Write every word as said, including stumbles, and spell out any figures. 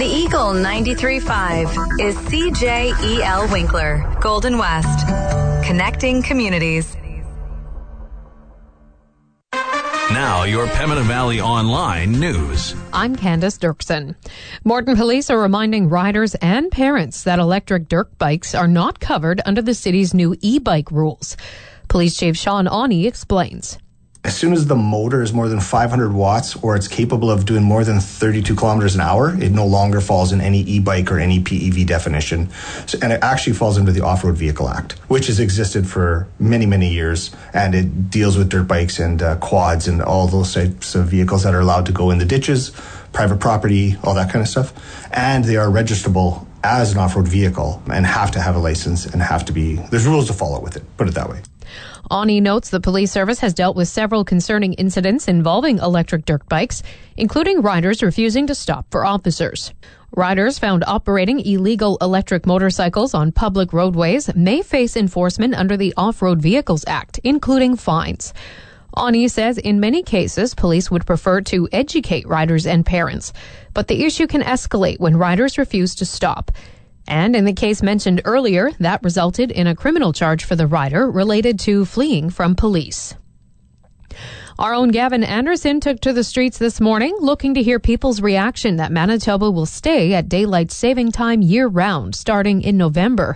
The Eagle ninety-three point five is C J E L Winkler, Golden West. Connecting communities. Now, your Pembina Valley Online news. I'm Candace Dirksen. Morton Police are reminding riders and parents that electric dirt bikes are not covered under the city's new e-bike rules. Police Chief Sean Awney explains. As soon as the motor is more than five hundred watts or it's capable of doing more than thirty-two kilometers an hour, it no longer falls in any e-bike or any P E V definition. So, and it actually falls under the Off-Road Vehicle Act, which has existed for many, many years. And it deals with dirt bikes and uh, quads and all those types of vehicles that are allowed to go in the ditches, private property, all that kind of stuff. And they are registrable as an off-road vehicle and have to have a license and have to be, there's rules to follow with it, put it that way. Awney notes the police service has dealt with several concerning incidents involving electric dirt bikes, including riders refusing to stop for officers. Riders found operating illegal electric motorcycles on public roadways may face enforcement under the Off-Road Vehicles Act, including fines. Awney says in many cases, police would prefer to educate riders and parents, but the issue can escalate when riders refuse to stop. And in the case mentioned earlier, that resulted in a criminal charge for the rider related to fleeing from police. Our own Gavin Anderson took to the streets this morning looking to hear people's reaction that Manitoba will stay at daylight saving time year-round starting in November.